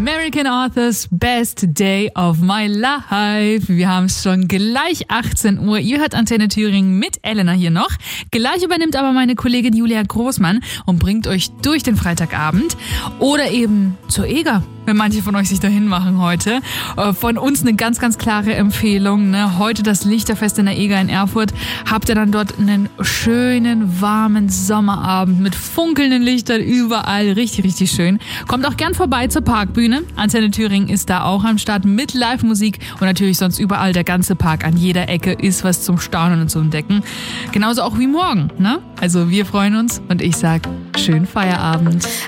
American Authors Best Day of My Life. Wir haben es schon gleich 18 Uhr. Ihr hört Antenne Thüringen mit Elena hier noch. Gleich übernimmt aber meine Kollegin Julia Großmann und bringt euch durch den Freitagabend oder eben zur EGA, wenn manche von euch sich dahin machen heute. Von uns eine ganz, ganz klare Empfehlung. Ne? Heute das Lichterfest in der EGA in Erfurt. Habt ihr dann dort einen schönen, warmen Sommerabend mit funkelnden Lichtern überall. Richtig, richtig schön. Kommt auch gern vorbei zur Parkbühne. Antenne Thüringen ist da auch am Start mit Live-Musik und natürlich sonst überall der ganze Park. An jeder Ecke ist was zum Staunen und zum Entdecken. Genauso auch wie morgen. Ne? Also wir freuen uns und ich sag schönen Feierabend.